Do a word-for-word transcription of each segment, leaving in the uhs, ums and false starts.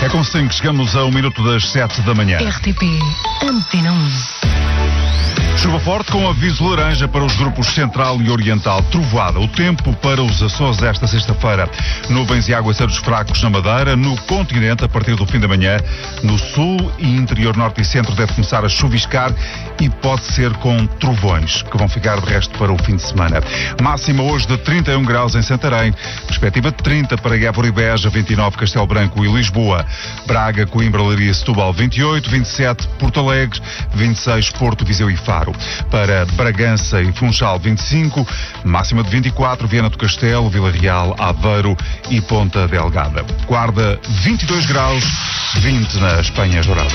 com cinco, chegamos a um minuto das sete da manhã. R T P Antena um. Chuva forte com aviso laranja para os grupos Central e Oriental. Trovoada. O tempo para os Açores esta sexta-feira. Nuvens e aguaceiros fracos na Madeira. No continente, a partir do fim da manhã. No sul e interior norte e centro deve começar a chuviscar e pode ser com trovões, que vão ficar de resto para o fim de semana. Máxima hoje de trinta e um graus em Santarém. Perspectiva de trinta para Évora e Beja, vinte e nove Castelo Branco e Lisboa. Braga, Coimbra, Leiria e Setúbal, vinte e oito, vinte e sete Porto Alegre, vinte e seis Porto, Viseu e Faro. Para Bragança e Funchal, vinte e cinco, máxima de vinte e quatro, Viana do Castelo, Vila Real, Aveiro e Ponta Delgada. Guarda, vinte e dois graus, vinte nas Penhas Douradas.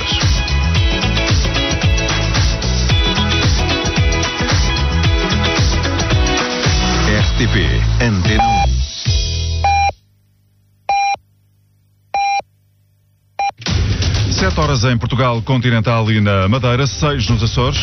R T P Antena um. Sete horas em Portugal continental e na Madeira, seis nos Açores.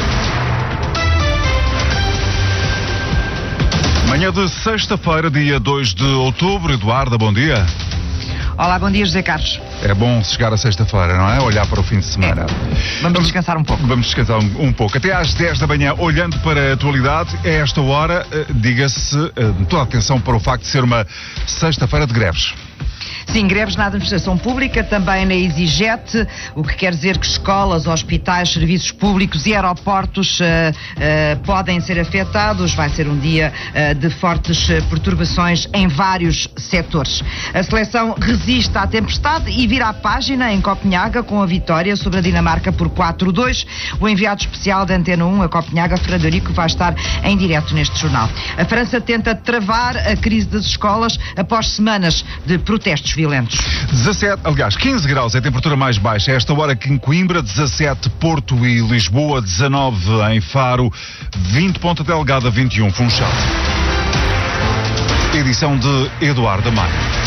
Manhã de sexta-feira, dia dois de outubro. Eduardo, bom dia. Olá, bom dia, José Carlos. É bom chegar a sexta-feira, não é? Olhar para o fim de semana. É. Vamos descansar um pouco. Vamos descansar um, um pouco. Até às dez da manhã, olhando para a atualidade, a esta hora, uh, diga-se, uh, toda a atenção para o facto de ser uma sexta-feira de greves. Sim, greves na administração pública, também na EasyJet, o que quer dizer que escolas, hospitais, serviços públicos e aeroportos uh, uh, podem ser afetados. Vai ser um dia uh, de fortes uh, perturbações em vários setores. A seleção resiste à tempestade e vira a página em Copenhaga com a vitória sobre a Dinamarca por quatro a dois. O enviado especial da Antena um a Copenhaga, Frederico, vai estar em direto neste jornal. A França tenta travar a crise das escolas após semanas de protestos violentos. dezassete, aliás, quinze graus é a temperatura mais baixa. A esta hora aqui em Coimbra, dezassete Porto e Lisboa, dezanove em Faro, vinte Ponta Delgada, vinte e um Funchal. Edição de Eduardo Amaro.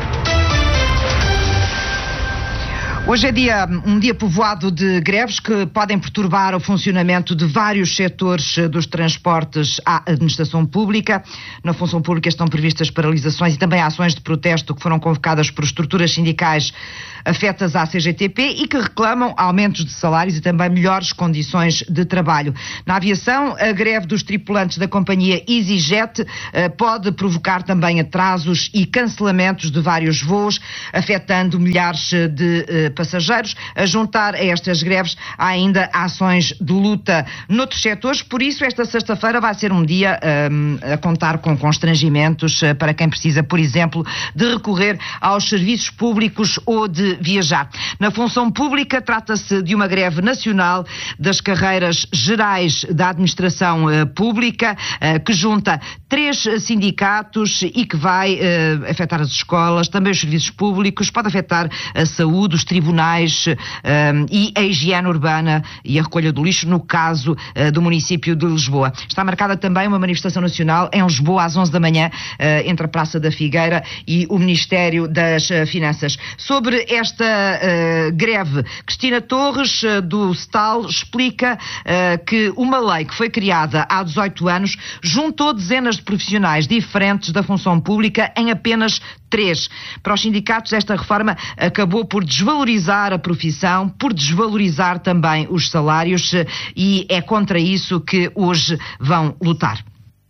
Hoje é dia, um dia povoado de greves que podem perturbar o funcionamento de vários setores dos transportes à administração pública. Na função pública estão previstas paralisações e também ações de protesto que foram convocadas por estruturas sindicais afetas à C G T P e que reclamam aumentos de salários e também melhores condições de trabalho. Na aviação, a greve dos tripulantes da companhia EasyJet eh, pode provocar também atrasos e cancelamentos de vários voos, afetando milhares de eh, passageiros. A juntar a estas greves há ainda ações de luta noutros setores, por isso esta sexta-feira vai ser um dia um, a contar com constrangimentos uh, para quem precisa, por exemplo, de recorrer aos serviços públicos ou de viajar. Na função pública trata-se de uma greve nacional das carreiras gerais da administração uh, pública uh, que junta três sindicatos e que vai uh, afetar as escolas, também os serviços públicos, pode afetar a saúde, os tribunais um, e a higiene urbana e a recolha do lixo, no caso uh, do município de Lisboa. Está marcada também uma manifestação nacional em Lisboa às onze da manhã, uh, entre a Praça da Figueira e o Ministério das uh, Finanças. Sobre esta uh, greve, Cristina Torres, uh, do S T A L, explica uh, que uma lei que foi criada há dezoito anos juntou dezenas de profissionais diferentes da função pública em apenas três. Para os sindicatos, esta reforma acabou por desvalorizar a profissão, por desvalorizar também os salários e é contra isso que hoje vão lutar.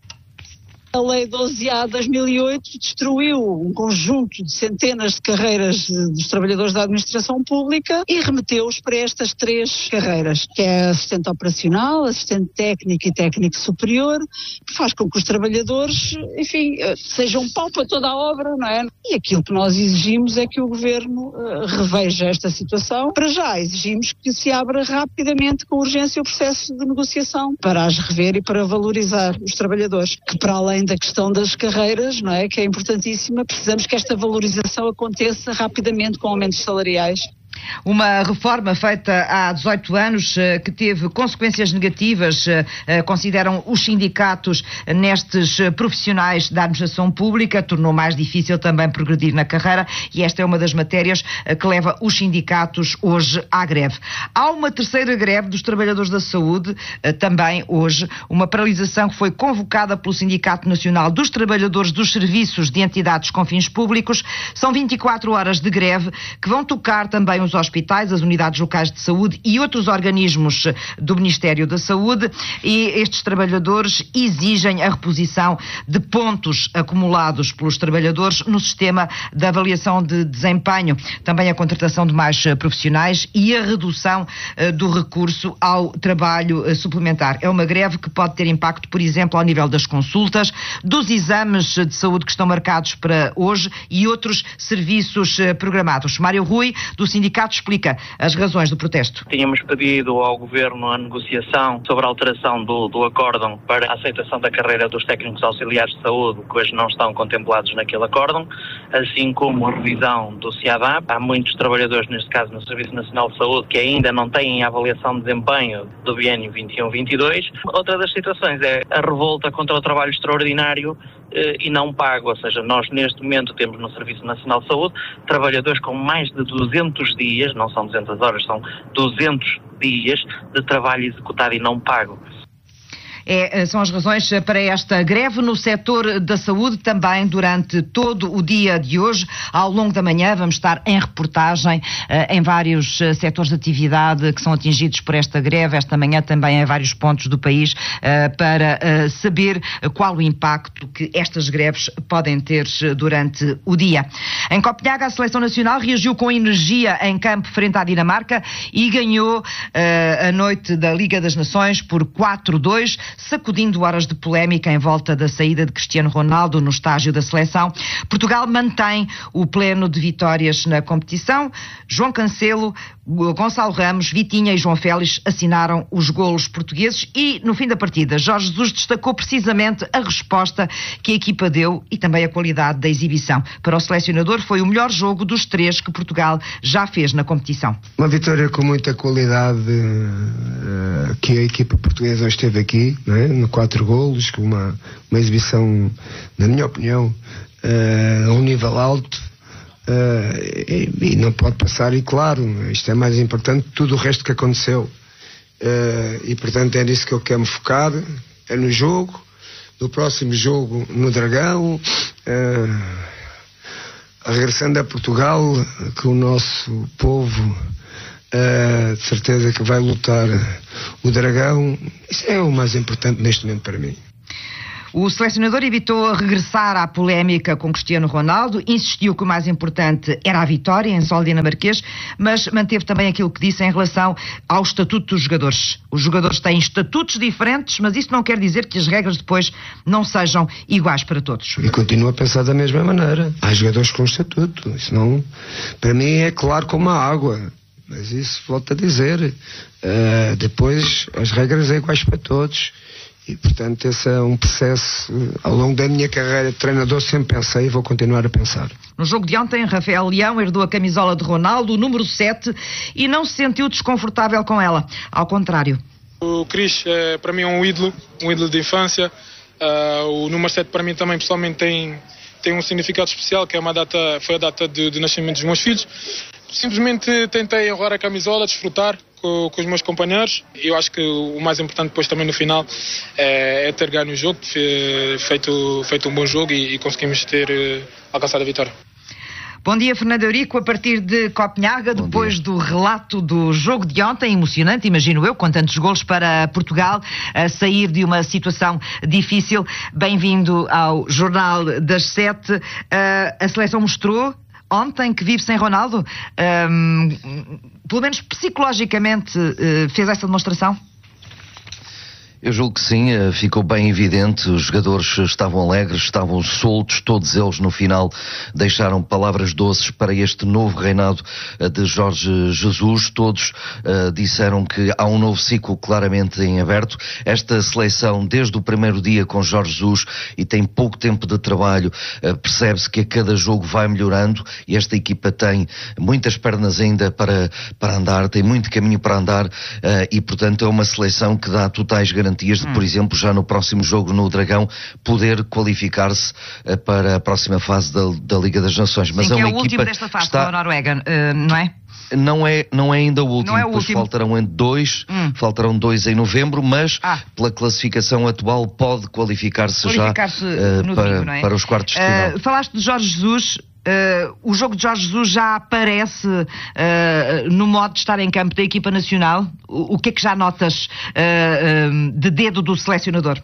A Lei doze A de dois mil e oito destruiu um conjunto de centenas de carreiras dos trabalhadores da administração pública e remeteu-os para estas três carreiras, que é assistente operacional, assistente técnico e técnico superior, que faz com que os trabalhadores, enfim, sejam pau para toda a obra, não é? E aquilo que nós exigimos é que o Governo uh, reveja esta situação. Para já exigimos que se abra rapidamente, com urgência, o processo de negociação para as rever e para valorizar os trabalhadores, que para além da questão das carreiras, não é, que é importantíssima, precisamos que esta valorização aconteça rapidamente com aumentos salariais. Uma reforma feita há dezoito anos que teve consequências negativas, consideram os sindicatos nestes profissionais da administração pública, tornou mais difícil também progredir na carreira e esta é uma das matérias que leva os sindicatos hoje à greve. Há uma terceira greve dos trabalhadores da saúde, também hoje, uma paralisação que foi convocada pelo Sindicato Nacional dos Trabalhadores dos Serviços de Entidades com Fins Públicos. São vinte e quatro horas de greve que vão tocar também os hospitais, as unidades locais de saúde e outros organismos do Ministério da Saúde e estes trabalhadores exigem a reposição de pontos acumulados pelos trabalhadores no sistema de avaliação de desempenho, também a contratação de mais profissionais e a redução uh, do recurso ao trabalho uh, suplementar. É uma greve que pode ter impacto, por exemplo, ao nível das consultas, dos exames de saúde que estão marcados para hoje e outros serviços uh, programados. Mário Rui, do sindicato, explica as razões do protesto. Tínhamos pedido ao Governo a negociação sobre a alteração do, do acórdão para a aceitação da carreira dos técnicos auxiliares de saúde, que hoje não estão contemplados naquele acórdão, assim como a revisão do C I A D A P. Há muitos trabalhadores, neste caso no Serviço Nacional de Saúde, que ainda não têm a avaliação de desempenho do biênio vinte e um vinte e dois. Outra das situações é a revolta contra o trabalho extraordinário eh, e não pago, ou seja, nós neste momento temos no Serviço Nacional de Saúde trabalhadores com mais de duzentos dias, não são duzentas horas, são duzentos dias de trabalho executado e não pago. É, são as razões para esta greve no setor da saúde, também durante todo o dia de hoje. Ao longo da manhã vamos estar em reportagem eh, em vários eh, setores de atividade que são atingidos por esta greve, esta manhã também em vários pontos do país, eh, para eh, saber qual o impacto que estas greves podem ter durante o dia. Em Copenhaga, a Seleção Nacional reagiu com energia em campo frente à Dinamarca e ganhou eh, a noite da Liga das Nações por quatro a dois, sacudindo horas de polémica em volta da saída de Cristiano Ronaldo no estágio da seleção. Portugal mantém o pleno de vitórias na competição. João Cancelo, Gonçalo Ramos, Vitinha e João Félix assinaram os golos portugueses e, no fim da partida, Jorge Jesus destacou precisamente a resposta que a equipa deu e também a qualidade da exibição. Para o selecionador, foi o melhor jogo dos três que Portugal já fez na competição. Uma vitória com muita qualidade uh, que a equipa portuguesa hoje esteve aqui, não é? No quatro golos, com uma, uma exibição, na minha opinião, uh, a um nível alto. Uh, e, e não pode passar, e claro, isto é mais importante que tudo o resto que aconteceu, uh, e portanto é nisso que eu quero me focar, é no jogo, no próximo jogo no Dragão, uh, regressando a Portugal, que o nosso povo uh, de certeza que vai lutar o Dragão. Isso é o mais importante neste momento para mim. O selecionador evitou regressar à polémica com Cristiano Ronaldo, insistiu que o mais importante era a vitória em solo dinamarquês, mas manteve também aquilo que disse em relação ao estatuto dos jogadores. Os jogadores têm estatutos diferentes, mas isso não quer dizer que as regras depois não sejam iguais para todos. E continuo a pensar da mesma maneira. Há jogadores com estatuto, isso não, para mim é claro como a água. Mas isso, volto a dizer, uh, depois as regras são iguais para todos. E, portanto, esse é um processo, ao longo da minha carreira de treinador, sempre pensei e vou continuar a pensar. No jogo de ontem, Rafael Leão herdou a camisola de Ronaldo, o número sete, e não se sentiu desconfortável com ela. Ao contrário. O Cris, é, para mim, é um ídolo, um ídolo de infância. Uh, o número sete, para mim, também, pessoalmente, tem, tem um significado especial, que é uma data, foi a data de, de nascimento dos meus filhos. Simplesmente tentei honrar a camisola, desfrutar com, com os meus companheiros. Eu acho que o mais importante depois também no final é, é ter ganho o jogo, feito, feito um bom jogo e, e conseguimos ter alcançado a vitória. Bom dia, Fernando Eurico, a partir de Copenhaga, Bom depois dia. do relato do jogo de ontem, emocionante, imagino eu, com tantos golos para Portugal, a sair de uma situação difícil. Bem-vindo ao Jornal das Sete. Uh, a seleção mostrou ontem que vive sem Ronaldo, um, pelo menos psicologicamente, uh, fez esta demonstração? Eu julgo que sim, ficou bem evidente, os jogadores estavam alegres, estavam soltos, todos eles no final deixaram palavras doces para este novo reinado de Jorge Jesus, todos uh, disseram que há um novo ciclo claramente em aberto. Esta seleção, desde o primeiro dia com Jorge Jesus, e tem pouco tempo de trabalho, uh, percebe-se que a cada jogo vai melhorando, e esta equipa tem muitas pernas ainda para, para andar, tem muito caminho para andar, uh, e portanto é uma seleção que dá totais garantias de, por exemplo, já no próximo jogo no Dragão, poder qualificar-se uh, para a próxima fase da, da Liga das Nações. Mas Sim, é que uma é o equipa último desta fase está... com a Noruega, uh, não é? Não é, não é ainda o último, não é o pois último. faltarão em dois, hum. faltarão dois em novembro, mas ah. pela classificação atual pode qualificar-se, qualificar-se já uh, para, domingo, não é? para os quartos de final. Uh, falaste de Jorge Jesus. Uh, o jogo de Jorge Jesus já aparece uh, no modo de estar em campo da equipa nacional? O, o que é que já notas uh, uh, de dedo do selecionador?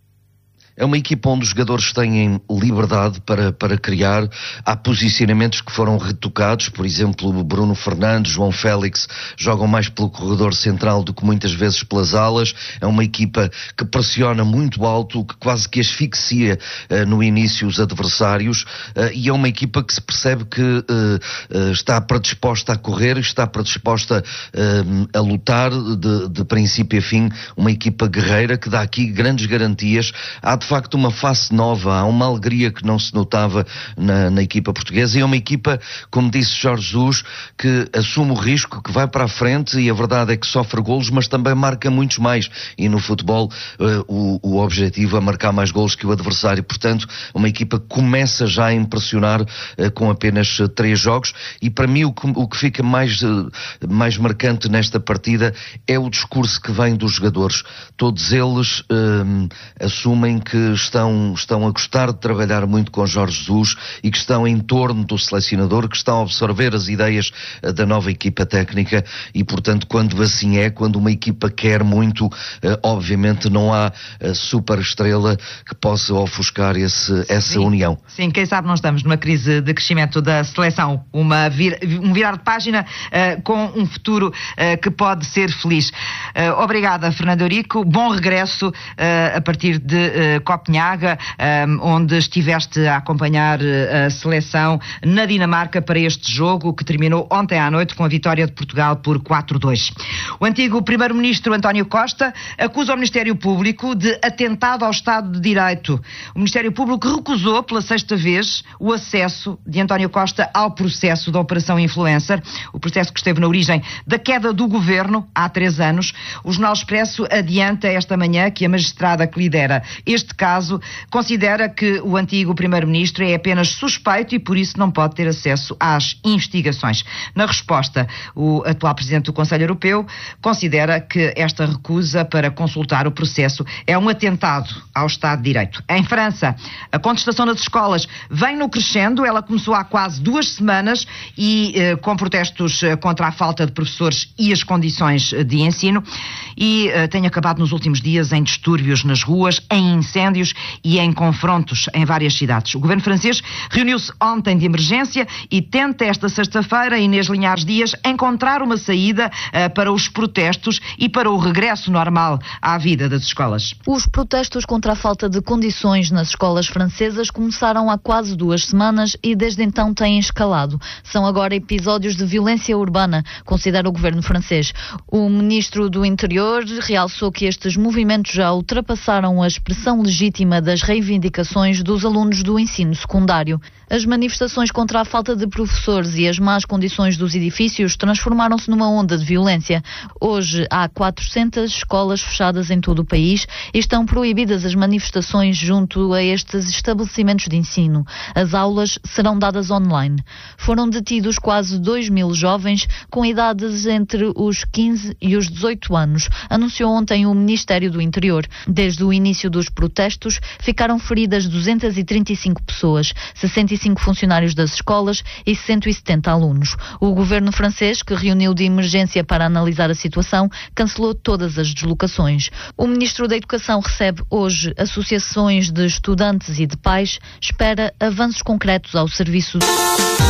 É uma equipa onde os jogadores têm liberdade para, para criar. Há posicionamentos que foram retocados, por exemplo, Bruno Fernandes, João Félix jogam mais pelo corredor central do que muitas vezes pelas alas. É uma equipa que pressiona muito alto, que quase que asfixia uh, no início os adversários, uh, e é uma equipa que se percebe que uh, uh, está predisposta a correr, está predisposta uh, a lutar de, de princípio a fim, uma equipa guerreira que dá aqui grandes garantias. Há de facto uma face nova, há uma alegria que não se notava na, na equipa portuguesa, e é uma equipa, como disse Jorge Jesus, que assume o risco, que vai para a frente, e a verdade é que sofre golos, mas também marca muitos mais, e no futebol uh, o, o objetivo é marcar mais golos que o adversário. Portanto, uma equipa que começa já a impressionar uh, com apenas uh, três jogos, e para mim o que, o que fica mais, uh, mais marcante nesta partida é o discurso que vem dos jogadores. Todos eles uh, assumem que estão, estão a gostar de trabalhar muito com Jorge Jesus e que estão em torno do selecionador, que estão a absorver as ideias uh, da nova equipa técnica, e portanto, quando assim é, quando uma equipa quer muito, uh, obviamente não há uh, super estrela que possa ofuscar esse, essa Sim. união. Sim, quem sabe não estamos numa crise de crescimento da seleção, uma vir, um virar de página uh, com um futuro uh, que pode ser feliz. Uh, obrigada, Fernando Eurico, bom regresso uh, a partir de uh, Copenhaga, um, onde estiveste a acompanhar uh, a seleção na Dinamarca para este jogo que terminou ontem à noite com a vitória de Portugal por quatro a dois. O antigo primeiro-ministro António Costa acusa o Ministério Público de atentado ao Estado de Direito. O Ministério Público recusou pela sexta vez o acesso de António Costa ao processo da Operação Influencer, o processo que esteve na origem da queda do governo há três anos. O Jornal Expresso adianta esta manhã que a magistrada que lidera este caso considera que o antigo primeiro-ministro é apenas suspeito e por isso não pode ter acesso às investigações. Na resposta, o atual presidente do Conselho Europeu considera que esta recusa para consultar o processo é um atentado ao Estado de Direito. Em França, a contestação nas escolas vem no crescendo. Ela começou há quase duas semanas e eh, com protestos eh, contra a falta de professores e as condições de ensino, e eh, tem acabado nos últimos dias em distúrbios nas ruas, em incêndios e em confrontos em várias cidades. O governo francês reuniu-se ontem de emergência e tenta esta sexta-feira, Inês Linhares Dias, encontrar uma saída uh, para os protestos e para o regresso normal à vida das escolas. Os protestos contra a falta de condições nas escolas francesas começaram há quase duas semanas e desde então têm escalado. São agora episódios de violência urbana, considera o governo francês. O ministro do Interior realçou que estes movimentos já ultrapassaram a expressão legítima das reivindicações dos alunos do ensino secundário. As manifestações contra a falta de professores e as más condições dos edifícios transformaram-se numa onda de violência. Hoje há quatrocentas escolas fechadas em todo o país e estão proibidas as manifestações junto a estes estabelecimentos de ensino. As aulas serão dadas online. Foram detidos quase dois mil jovens com idades entre os quinze e os dezoito anos, anunciou ontem o Ministério do Interior. Desde o início dos protestos, ficaram feridas duzentas e trinta e cinco pessoas, sessenta e cinco funcionários das escolas e cento e setenta alunos. O governo francês, que reuniu de emergência para analisar a situação, cancelou todas as deslocações. O ministro da Educação recebe hoje associações de estudantes e de pais, espera avanços concretos ao serviço.